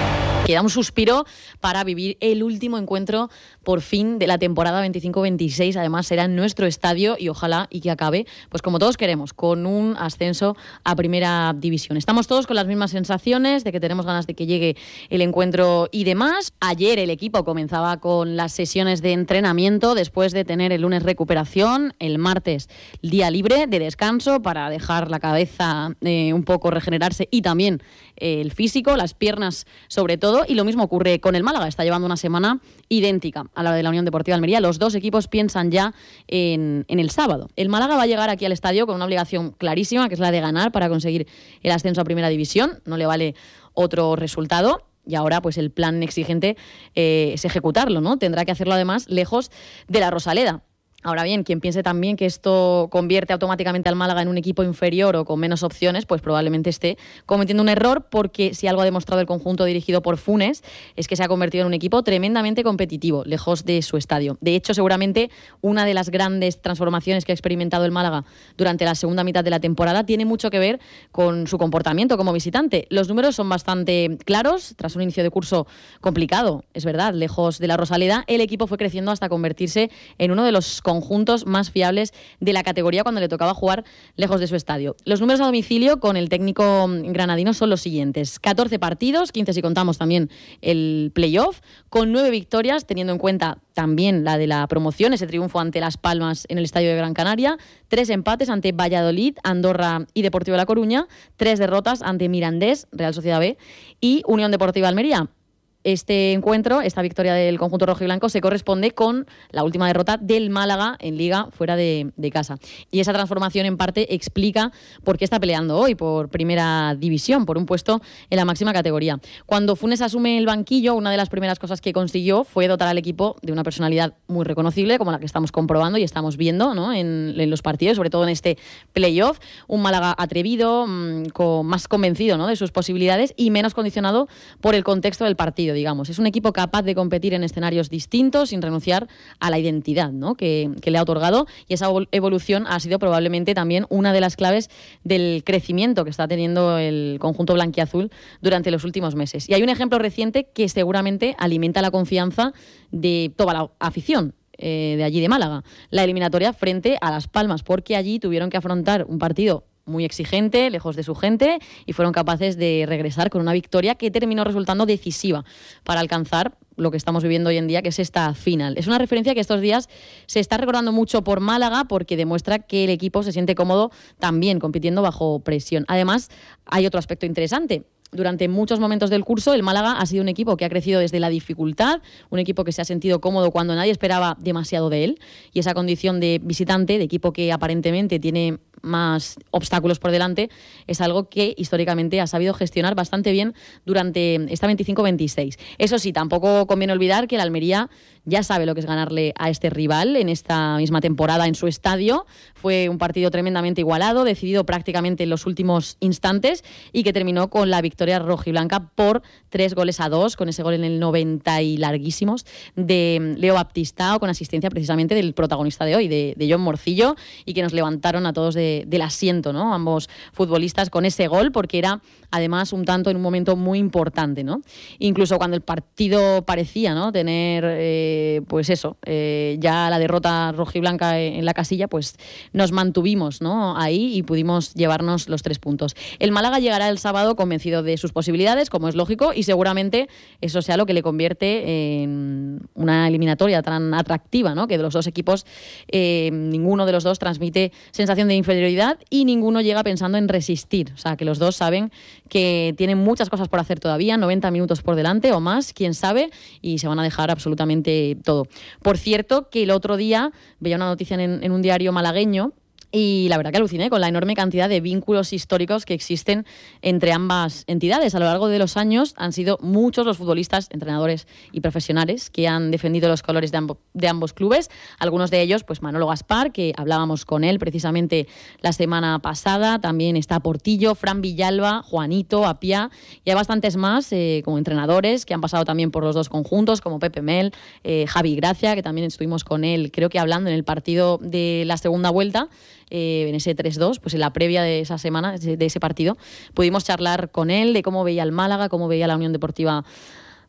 queda un suspiro para vivir el último encuentro por fin de la temporada veinticinco veintiséis. Además será en nuestro estadio y ojalá y que acabe, pues como todos queremos, con un ascenso a Primera División. Estamos todos con las mismas sensaciones de que tenemos ganas de que llegue el encuentro y demás. Ayer el equipo comenzaba con las sesiones de entrenamiento después de tener el lunes recuperación, el martes día libre de descanso para dejar la cabeza eh, un poco regenerarse y también eh, el físico, las piernas sobre todo, y lo mismo ocurre con el Málaga. Está llevando una semana idéntica a la de la Unión Deportiva Almería. Los dos equipos piensan ya en, en el sábado. El Málaga va a llegar aquí al estadio con una obligación clarísima, que es la de ganar para conseguir el ascenso a Primera División. No le vale otro resultado. Y ahora, pues el plan exigente eh, es ejecutarlo, ¿no? Tendrá que hacerlo además lejos de la Rosaleda. Ahora bien, quien piense también que esto convierte automáticamente al Málaga en un equipo inferior o con menos opciones, pues probablemente esté cometiendo un error, porque si algo ha demostrado el conjunto dirigido por Funes es que se ha convertido en un equipo tremendamente competitivo, lejos de su estadio. De hecho, seguramente una de las grandes transformaciones que ha experimentado el Málaga durante la segunda mitad de la temporada tiene mucho que ver con su comportamiento como visitante. Los números son bastante claros. Tras un inicio de curso complicado, es verdad, lejos de la Rosaleda, el equipo fue creciendo hasta convertirse en uno de los conjuntos más fiables de la categoría cuando le tocaba jugar lejos de su estadio. Los números a domicilio con el técnico granadino son los siguientes: catorce partidos, quince si contamos también el playoff, con nueve victorias, teniendo en cuenta también la de la promoción, ese triunfo ante Las Palmas en el Estadio de Gran Canaria, tres empates ante Valladolid, Andorra y Deportivo de La Coruña, tres derrotas ante Mirandés, Real Sociedad B y Unión Deportiva Almería. Este encuentro, esta victoria del conjunto rojo y blanco, se corresponde con la última derrota del Málaga en Liga fuera de, de casa. Y esa transformación en parte explica por qué está peleando hoy por Primera División, por un puesto en la máxima categoría. Cuando Funes asume el banquillo, una de las primeras cosas que consiguió fue dotar al equipo de una personalidad muy reconocible, como la que estamos comprobando y estamos viendo, ¿no?, en, en los partidos, sobre todo en este playoff. Un Málaga atrevido, mmm, con, más convencido, ¿no?, de sus posibilidades y menos condicionado por el contexto del partido, digamos. Es un equipo capaz de competir en escenarios distintos sin renunciar a la identidad, ¿no?, que, que le ha otorgado, y esa evolución ha sido probablemente también una de las claves del crecimiento que está teniendo el conjunto blanquiazul durante los últimos meses. Y hay un ejemplo reciente que seguramente alimenta la confianza de toda la afición eh, de allí de Málaga: la eliminatoria frente a Las Palmas, porque allí tuvieron que afrontar un partido muy exigente, lejos de su gente, y fueron capaces de regresar con una victoria que terminó resultando decisiva para alcanzar lo que estamos viviendo hoy en día, que es esta final. Es una referencia que estos días se está recordando mucho por Málaga, porque demuestra que el equipo se siente cómodo también compitiendo bajo presión. Además, hay otro aspecto interesante. Durante muchos momentos del curso, el Málaga ha sido un equipo que ha crecido desde la dificultad, un equipo que se ha sentido cómodo cuando nadie esperaba demasiado de él, y esa condición de visitante, de equipo que aparentemente tiene más obstáculos por delante, es algo que históricamente ha sabido gestionar bastante bien durante esta veinticinco veintiséis. Eso sí, tampoco conviene olvidar que el Almería ya sabe lo que es ganarle a este rival en esta misma temporada en su estadio. Fue un partido tremendamente igualado, decidido prácticamente en los últimos instantes, y que terminó con la victoria rojiblanca por tres goles a dos, con ese gol en el noventa y larguísimos de Leo Baptistao, con asistencia precisamente del protagonista de hoy, de, de John Morcillo, y que nos levantaron a todos de, del asiento, ¿no?, ambos futbolistas con ese gol, porque era además un tanto en un momento muy importante, ¿no? Incluso cuando el partido parecía, ¿no?, tener eh, pues eso, eh, ya la derrota rojiblanca en la casilla, pues nos mantuvimos, ¿no?, ahí y pudimos llevarnos los tres puntos. El Málaga llegará el sábado convencido de sus posibilidades, como es lógico, y seguramente eso sea lo que le convierte en una eliminatoria tan atractiva, ¿no?, que de los dos equipos eh, ninguno de los dos transmite sensación de inferioridad y ninguno llega pensando en resistir. O sea, que los dos saben que tienen muchas cosas por hacer todavía, noventa minutos por delante o más, quién sabe, y se van a dejar absolutamente todo. Por cierto, que el otro día veía una noticia en, en un diario malagueño, y la verdad que aluciné con la enorme cantidad de vínculos históricos que existen entre ambas entidades. A lo largo de los años han sido muchos los futbolistas, entrenadores y profesionales que han defendido los colores de, amb- de ambos clubes. Algunos de ellos, pues Manolo Gaspar, que hablábamos con él precisamente la semana pasada. También está Portillo, Fran Villalba, Juanito, Apia, y hay bastantes más eh, como entrenadores que han pasado también por los dos conjuntos, como Pepe Mel, eh, Javi Gracia, que también estuvimos con él, creo que hablando en el partido de la segunda vuelta, Eh, en ese tres dos, pues en la previa de esa semana, de ese partido, pudimos charlar con él de cómo veía el Málaga, cómo veía la Unión Deportiva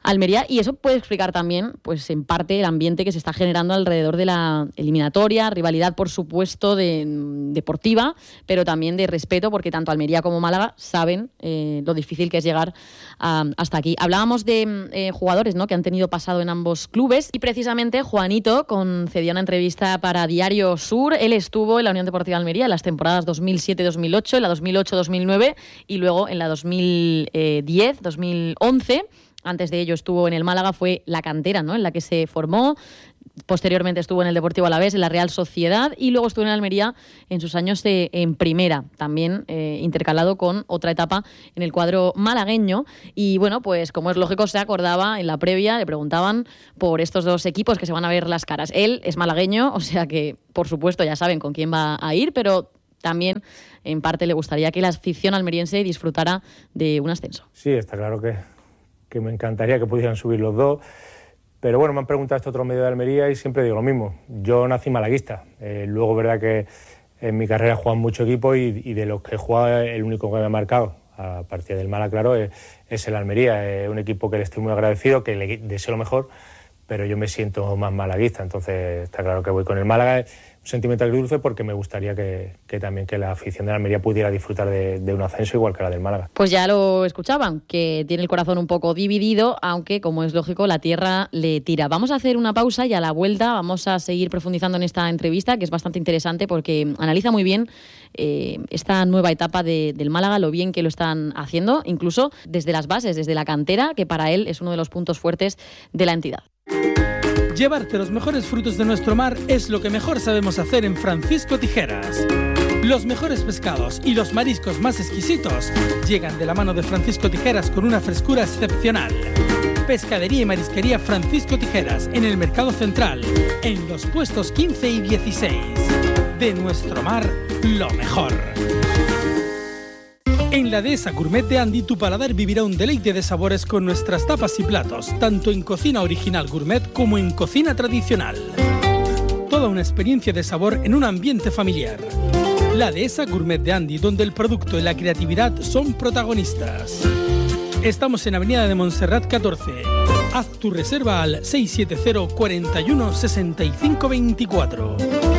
Almería, y eso puede explicar también, pues en parte, el ambiente que se está generando alrededor de la eliminatoria, rivalidad, por supuesto, de, deportiva, pero también de respeto, porque tanto Almería como Málaga saben eh, lo difícil que es llegar a, hasta aquí. Hablábamos de eh, jugadores, ¿no?, que han tenido pasado en ambos clubes, y precisamente Juanito concedió una entrevista para Diario Sur. Él estuvo en la Unión Deportiva Almería en las temporadas dos mil siete dos mil ocho, en la dos mil ocho dos mil nueve y luego en la dos mil diez dos mil once. Antes de ello estuvo en el Málaga, fue la cantera, ¿no?, en la que se formó. Posteriormente estuvo en el Deportivo Alavés, en la Real Sociedad, y luego estuvo en Almería en sus años de, en primera, también eh, intercalado con otra etapa en el cuadro malagueño. Y bueno, pues como es lógico, se acordaba en la previa, le preguntaban por estos dos equipos que se van a ver las caras. Él es malagueño, o sea que por supuesto ya saben con quién va a ir, pero también en parte le gustaría que la afición almeriense disfrutara de un ascenso. Sí, está claro que... que me encantaría que pudieran subir los dos, pero bueno, me han preguntado este otro medio de Almería y siempre digo lo mismo. Yo nací malaguista, eh, luego verdad que en mi carrera he jugado en muchos equipos y, y de los que he jugado el único que me ha marcado, a partir del Málaga, claro, es, es el Almería. Es un equipo que le estoy muy agradecido, que le deseo lo mejor, pero yo me siento más malaguista, entonces está claro que voy con el Málaga. Un sentimiento agridulce porque me gustaría que, que también que la afición de la Almería pudiera disfrutar de, de un ascenso igual que la del Málaga. Pues ya lo escuchaban, que tiene el corazón un poco dividido, aunque como es lógico la tierra le tira. Vamos a hacer una pausa y a la vuelta vamos a seguir profundizando en esta entrevista, que es bastante interesante porque analiza muy bien eh, esta nueva etapa de, del Málaga, lo bien que lo están haciendo, incluso desde las bases, desde la cantera, que para él es uno de los puntos fuertes de la entidad. Llevarte los mejores frutos de nuestro mar es lo que mejor sabemos hacer en Francisco Tijeras. Los mejores pescados y los mariscos más exquisitos llegan de la mano de Francisco Tijeras con una frescura excepcional. Pescadería y marisquería Francisco Tijeras en el Mercado Central, en los puestos quince y dieciséis. De nuestro mar, lo mejor. En la Dehesa Gourmet de Andy, tu paladar vivirá un deleite de sabores con nuestras tapas y platos, tanto en cocina original gourmet como en cocina tradicional. Toda una experiencia de sabor en un ambiente familiar. La Dehesa Gourmet de Andy, donde el producto y la creatividad son protagonistas. Estamos en Avenida de Montserrat catorce. Haz tu reserva al seis siete cero, cuatro uno, seis cinco dos cuatro.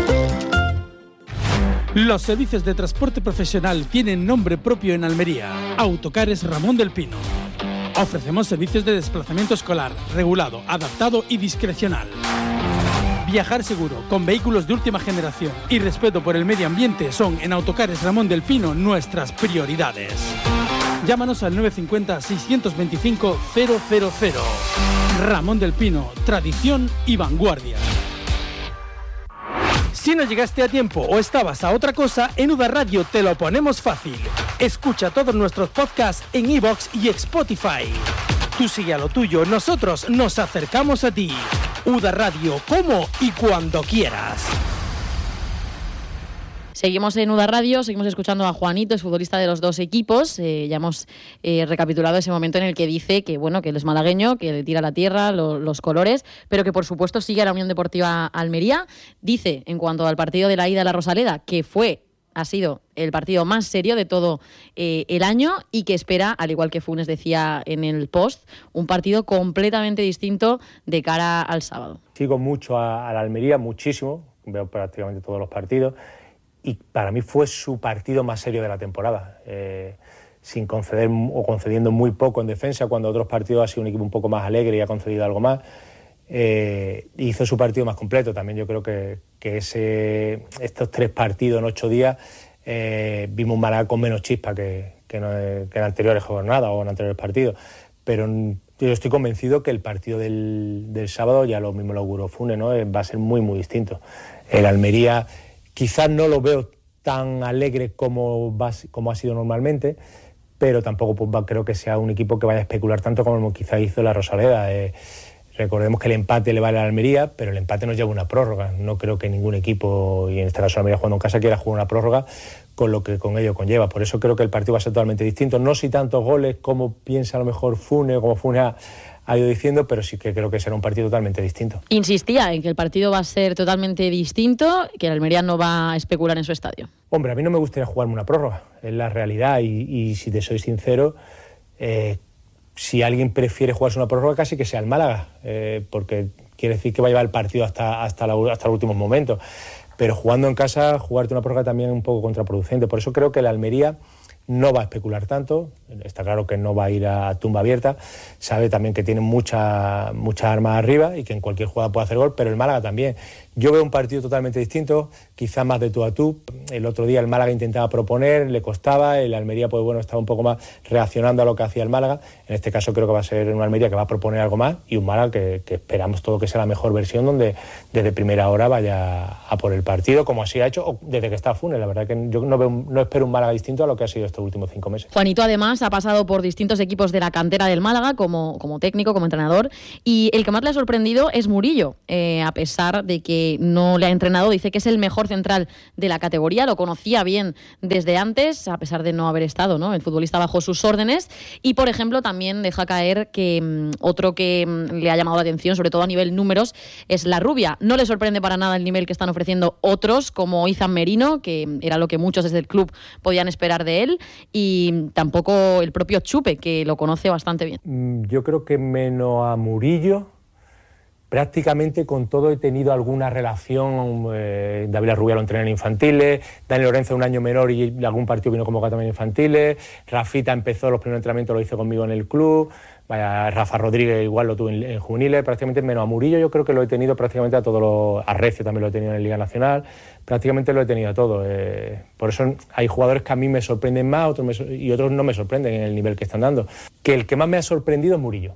Los servicios de transporte profesional tienen nombre propio en Almería. Autocares Ramón del Pino. Ofrecemos servicios de desplazamiento escolar, regulado, adaptado y discrecional. Viajar seguro, con vehículos de última generación y respeto por el medio ambiente son en Autocares Ramón del Pino nuestras prioridades. Llámanos al nueve cinco cero, seis dos cinco, cero cero cero. Ramón del Pino, tradición y vanguardia. Si no llegaste a tiempo o estabas a otra cosa, en U D A Radio te lo ponemos fácil. Escucha todos nuestros podcasts en iVoox y Spotify. Tú sigue a lo tuyo, nosotros nos acercamos a ti. U D A Radio, como y cuando quieras. Seguimos en U D A Radio, seguimos escuchando a Juanito, es futbolista de los dos equipos. Eh, ya hemos eh, recapitulado ese momento en el que dice que bueno que él es malagueño, que le tira la tierra, lo, los colores, pero que por supuesto sigue a la Unión Deportiva Almería. Dice, en cuanto al partido de la ida a la Rosaleda, que fue, ha sido el partido más serio de todo eh, el año y que espera, al igual que Funes decía en el post, un partido completamente distinto de cara al sábado. Sigo mucho a, a la Almería, muchísimo, veo prácticamente todos los partidos. Y para mí fue su partido más serio de la temporada, eh, sin conceder o concediendo muy poco en defensa, cuando otros partidos ha sido un equipo un poco más alegre y ha concedido algo más. Eh, hizo su partido más completo. También yo creo que, que ese, estos tres partidos en ocho días eh, vimos un Málaga con menos chispa que, que, no, que en anteriores jornadas o en anteriores partidos. Pero yo estoy convencido que el partido del, del sábado, ya lo mismo lo auguró Funes, ¿no? Va a ser muy, muy distinto. El Almería... Quizás no lo veo tan alegre como, va, como ha sido normalmente, pero tampoco pues, va, creo que sea un equipo que vaya a especular tanto como quizás hizo la Rosaleda. Eh, recordemos que el empate le vale a la Almería, pero el empate nos lleva una prórroga. No creo que ningún equipo, y en este caso la Almería jugando en casa, quiera jugar una prórroga con lo que con ello conlleva. Por eso creo que el partido va a ser totalmente distinto. No si tantos goles como piensa a lo mejor Funes, como Funes ha, ha ido diciendo, pero sí que creo que será un partido totalmente distinto. Insistía en que el partido va a ser totalmente distinto, que el Almería no va a especular en su estadio. Hombre, a mí no me gustaría jugarme una prórroga, es la realidad, y, y si te soy sincero, eh, si alguien prefiere jugarse una prórroga, casi que sea el Málaga, eh, porque quiere decir que va a llevar el partido hasta, hasta, la, hasta los últimos momentos. Pero jugando en casa, jugarte una prórroga también es un poco contraproducente. Por eso creo que el Almería no va a especular tanto, está claro que no va a ir a tumba abierta, sabe también que tiene muchas mucha armas arriba y que en cualquier jugada puede hacer gol, pero el Málaga también. Yo veo un partido totalmente distinto, quizás más de tú a tú. El otro día el Málaga intentaba proponer, le costaba, el Almería pues bueno estaba un poco más reaccionando a lo que hacía el Málaga. En este caso creo que va a ser una Almería que va a proponer algo más y un Málaga que, que esperamos todo que sea la mejor versión, donde desde primera hora vaya a por el partido, como así ha hecho o desde que está Funes. La verdad que yo no, veo, no espero un Málaga distinto a lo que ha sido estos últimos cinco meses. Juanito además ha pasado por distintos equipos de la cantera del Málaga como, como técnico, como entrenador, y el que más le ha sorprendido es Murillo, eh, a pesar de que no le ha entrenado, dice que es el mejor central de la categoría, lo conocía bien desde antes, a pesar de no haber estado, ¿no?, el futbolista bajo sus órdenes. Y por ejemplo también deja caer que um, otro que um, le ha llamado la atención, sobre todo a nivel números, es La Rubia. No le sorprende para nada el nivel que están ofreciendo otros como Izan Merino, que era lo que muchos desde el club podían esperar de él, y tampoco el propio Chupe, que lo conoce bastante bien. Yo creo que menos a Murillo, prácticamente con todo he tenido alguna relación. eh, David La Rubia lo entrené en infantiles, Dani Lorenzo un año menor y algún partido vino convocado también en infantiles, Rafita empezó los primeros entrenamientos, lo hizo conmigo en el club, vaya, Rafa Rodríguez igual lo tuve en, en juveniles, prácticamente menos a Murillo yo creo que lo he tenido prácticamente a todos los, a Recio también lo he tenido en Liga Nacional, prácticamente lo he tenido a todo. Eh, por eso hay jugadores que a mí me sorprenden más otros me, y otros no me sorprenden en el nivel que están dando. Que el que más me ha sorprendido es Murillo.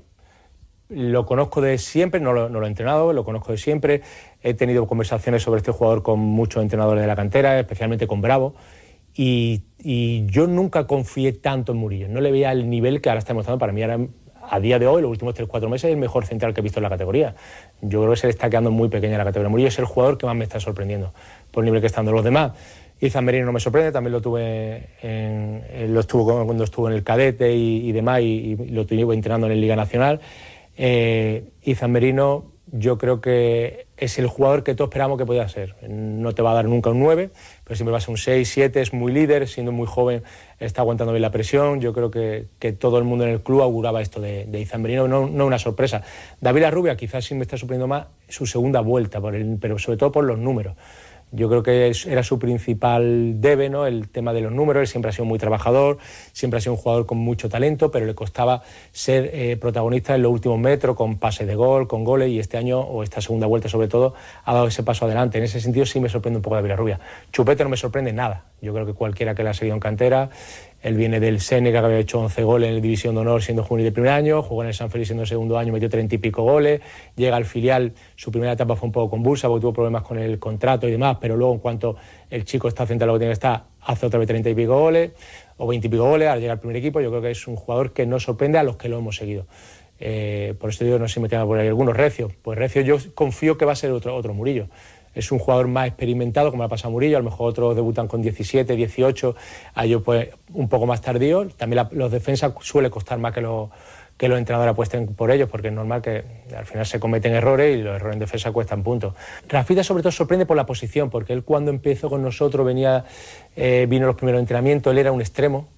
Lo conozco de siempre, no lo, no lo he entrenado, lo conozco de siempre. He tenido conversaciones sobre este jugador con muchos entrenadores de la cantera, especialmente con Bravo, y, y yo nunca confié tanto en Murillo. No le veía el nivel que ahora está demostrando. Para mí ahora, a día de hoy, los últimos tres cuatro meses, es el mejor central que he visto en la categoría. Yo creo que se le está quedando muy pequeña la categoría. Murillo es el jugador que más me está sorprendiendo por el nivel que están dando los demás. Izan Merino no me sorprende, también lo tuve en, lo estuvo cuando estuvo en el cadete y, y demás, y, y lo tuve entrenando en la Liga Nacional. Eh, Izan Merino yo creo que es el jugador que todos esperamos que podía ser. No te va a dar nunca un nueve, pero siempre va a ser un seis, siete, es muy líder, siendo muy joven está aguantando bien la presión. Yo creo que, que todo el mundo en el club auguraba esto de, de Izan Merino, no, no una sorpresa. David La Rubia quizás sí me está sorprendiendo más su segunda vuelta, por el, pero sobre todo por los números. Yo creo que era su principal debe, ¿no?, el tema de los números. Él siempre ha sido muy trabajador, siempre ha sido un jugador con mucho talento, pero le costaba ser eh, protagonista en los últimos metros, con pases de gol, con goles, y este año, o esta segunda vuelta sobre todo, ha dado ese paso adelante. En ese sentido sí me sorprende un poco David La Rubia. Chupete no me sorprende nada. Yo creo que cualquiera que le ha seguido en cantera, él viene del Seneca, que había hecho once goles en la División de Honor siendo juvenil de primer año, jugó en el San Félix siendo segundo año, metió treinta y pico goles, llega al filial, su primera etapa fue un poco convulsa porque tuvo problemas con el contrato y demás, pero luego en cuanto el chico está frente a lo que tiene que estar, hace otra vez treinta y pico goles, o veinte y pico goles, al llegar al primer equipo. Yo creo que es un jugador que no sorprende a los que lo hemos seguido. Eh, por eso digo, no sé si me quedan por ahí algunos. Recio, pues Recio yo confío que va a ser otro, otro Murillo. Es un jugador más experimentado, como le ha pasado a Murillo. A lo mejor otros debutan con diecisiete, dieciocho, a ellos pues un poco más tardío. También la, los defensas suele costar más que los, que los entrenadores apuesten por ellos, porque es normal que al final se cometen errores y los errores en defensa cuestan puntos. Rafita sobre todo sorprende por la posición, porque él cuando empezó con nosotros venía, eh, vino los primeros entrenamientos, él era un extremo,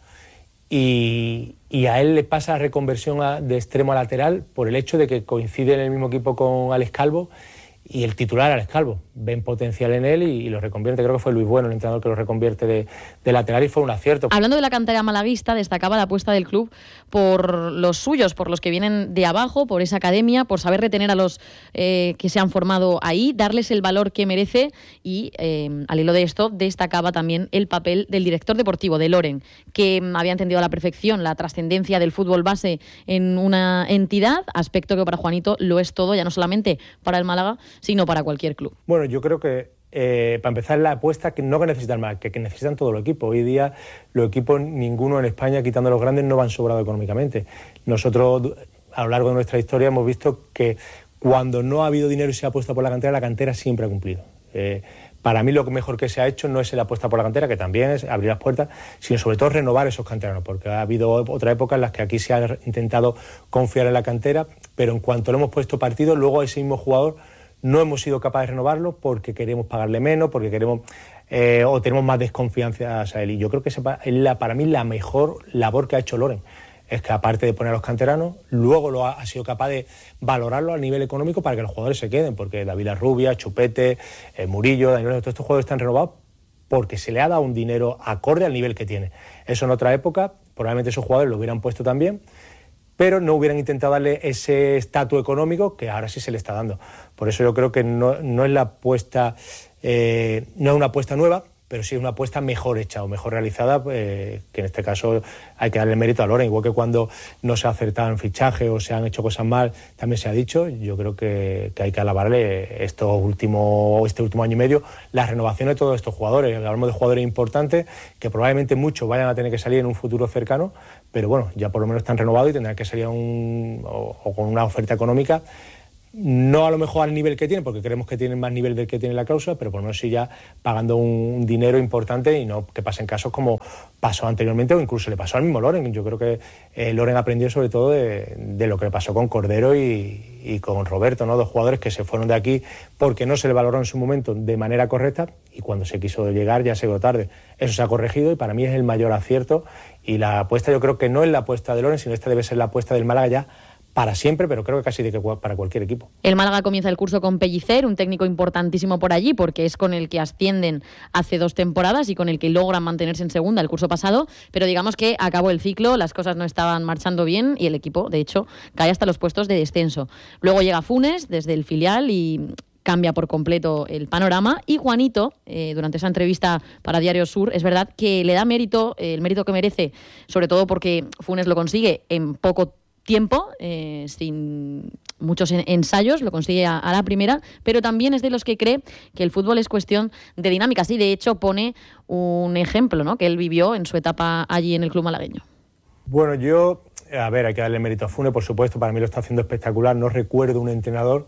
y, y a él le pasa la reconversión a, de extremo a lateral por el hecho de que coincide en el mismo equipo con Alex Calvo, y el titular Alex Calvo, ven potencial en él y, y lo reconvierte. Creo que fue Luis Bueno el entrenador que lo reconvierte de, de lateral, y fue un acierto. Hablando de la cantera malaguista, destacaba la apuesta del club por los suyos, por los que vienen de abajo, por esa academia, por saber retener a los eh, que se han formado ahí, darles el valor que merece, y eh, al hilo de esto destacaba también el papel del director deportivo, de Loren, que había entendido a la perfección la trascendencia del fútbol base en una entidad, aspecto que para Juanito lo es todo, ya no solamente para el Málaga, sino para cualquier club. Bueno, yo creo que eh, para empezar la apuesta que no que necesitan más, que, que necesitan todo el equipo. Hoy día los equipos, ninguno en España, quitando los grandes, no van sobrados económicamente. Nosotros a lo largo de nuestra historia hemos visto que cuando no ha habido dinero y se ha apuesta por la cantera, la cantera siempre ha cumplido. Eh, para mí lo mejor que se ha hecho no es el apuesta por la cantera, que también es abrir las puertas, sino sobre todo renovar esos canteranos, porque ha habido otra época en las que aquí se ha intentado confiar en la cantera, pero en cuanto le hemos puesto partido, luego ese mismo jugador no hemos sido capaces de renovarlo porque queremos pagarle menos, porque queremos eh, o tenemos más desconfianza a él. Y yo creo que esa es la, para mí la mejor labor que ha hecho Loren. es que aparte de poner a los canteranos, luego lo ha, ha sido capaz de valorarlo a nivel económico para que los jugadores se queden, porque David Larrubia, Chupete, eh, Murillo, Daniel, todos estos jugadores están renovados porque se le ha dado un dinero acorde al nivel que tiene. Eso en otra época, probablemente esos jugadores lo hubieran puesto también, pero no hubieran intentado darle ese estatus económico que ahora sí se le está dando. Por eso yo creo que no, no es la apuesta, eh, no es una apuesta nueva, pero sí es una apuesta mejor hecha o mejor realizada, eh, que en este caso hay que darle mérito a Loren, igual que cuando no se ha acertado en fichaje o se han hecho cosas mal, también se ha dicho. Yo creo que, que hay que alabarle estos últimos, este último año y medio la renovación de todos estos jugadores. Hablamos de jugadores importantes que probablemente muchos vayan a tener que salir en un futuro cercano, pero bueno, ya por lo menos están renovados y tendrán que salir a un, o, o con una oferta económica. No a lo mejor al nivel que tienen, porque creemos que tienen más nivel del que tiene la cláusula, pero por lo menos sí ya pagando un dinero importante y no que pasen casos como pasó anteriormente o incluso le pasó al mismo Loren. Yo creo que eh, Loren aprendió sobre todo de, de lo que le pasó con Cordero y, y con Roberto, ¿no? Dos jugadores que se fueron de aquí porque no se le valoró en su momento de manera correcta y cuando se quiso llegar ya se llegó tarde. Eso se ha corregido y para mí es el mayor acierto, y la apuesta yo creo que no es la apuesta de Loren, sino esta debe ser la apuesta del Málaga ya para siempre, pero creo que casi de que para cualquier equipo. El Málaga comienza el curso con Pellicer, un técnico importantísimo por allí, porque es con el que ascienden hace dos temporadas y con el que logran mantenerse en segunda el curso pasado, pero digamos que acabó el ciclo, las cosas no estaban marchando bien y el equipo, de hecho, cae hasta los puestos de descenso. Luego llega Funes desde el filial y cambia por completo el panorama, y Juanito, eh, durante esa entrevista para Diario Sur, es verdad que le da mérito, eh, el mérito que merece, sobre todo porque Funes lo consigue en poco tiempo, eh, sin muchos ensayos, lo consigue a, a la primera, pero también es de los que cree que el fútbol es cuestión de dinámicas, y de hecho pone un ejemplo, ¿no?, que él vivió en su etapa allí en el club malagueño. Bueno, yo, a ver, hay que darle mérito a Funes, por supuesto, para mí lo está haciendo espectacular. No recuerdo un entrenador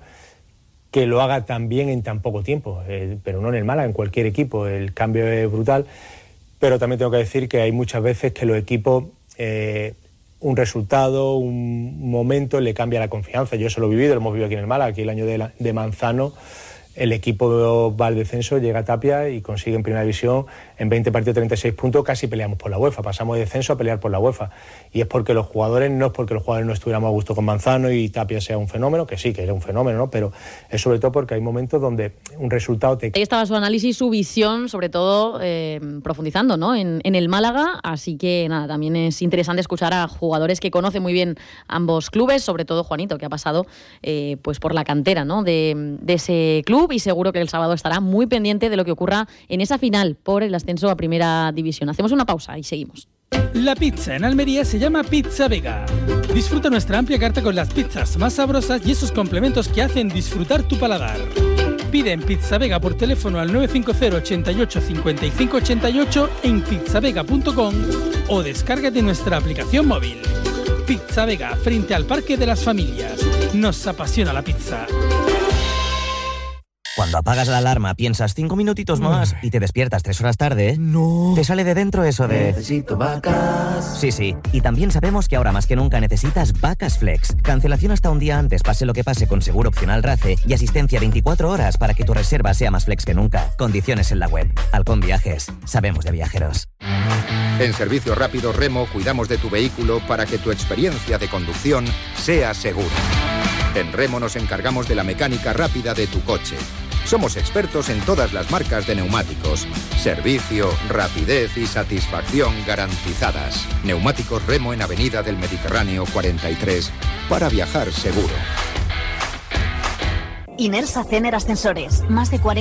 que lo haga tan bien en tan poco tiempo, eh, pero no en el Málaga, en cualquier equipo. El cambio es brutal, pero también tengo que decir que hay muchas veces que los equipos, eh, un resultado, un momento le cambia la confianza. Yo eso lo he vivido, lo hemos vivido aquí en el Málaga. Aquí el año de, la, de Manzano, el equipo va al descenso, llega a Tapia y consigue en primera división en veinte partidos treinta y seis puntos, casi peleamos por la UEFA, pasamos de descenso a pelear por la UEFA, y es porque los jugadores, no es porque los jugadores no estuviéramos a gusto con Manzano y Tapia sea un fenómeno, que sí, que era un fenómeno, ¿no?, pero es sobre todo porque hay momentos donde un resultado te... Ahí estaba su análisis, su visión, sobre todo eh, profundizando, ¿no?, en, en el Málaga, así que nada, también es interesante escuchar a jugadores que conocen muy bien ambos clubes, sobre todo Juanito, que ha pasado eh, pues por la cantera, ¿no?, de, de ese club, y seguro que el sábado estará muy pendiente de lo que ocurra en esa final por el ascenso a Primera División. Hacemos una pausa y seguimos. La pizza en Almería se llama Pizza Vega. Disfruta nuestra amplia carta con las pizzas más sabrosas y esos complementos que hacen disfrutar tu paladar. Pide en Pizza Vega por teléfono al nueve cinco cero, ochenta y ocho, cincuenta y cinco ochenta y ocho en pizzavega punto com o descárgate nuestra aplicación móvil. Pizza Vega, frente al Parque de las Familias. Nos apasiona la pizza. Cuando apagas la alarma piensas cinco minutitos más y te despiertas tres horas tarde, no. Te sale de dentro eso de... Necesito vacas. Sí, sí. Y también sabemos que ahora más que nunca necesitas Vacas Flex. Cancelación hasta un día antes, pase lo que pase, con seguro opcional RACE y asistencia veinticuatro horas para que tu reserva sea más flex que nunca. Condiciones en la web. Halcón Viajes. Sabemos de viajeros. En Servicio Rápido Remo cuidamos de tu vehículo para que tu experiencia de conducción sea segura. En Remo nos encargamos de la mecánica rápida de tu coche. Somos expertos en todas las marcas de neumáticos. Servicio, rapidez y satisfacción garantizadas. Neumáticos Remo en Avenida del Mediterráneo cuarenta y tres, para viajar seguro. Inersa Cener Ascensores. Más de cuarenta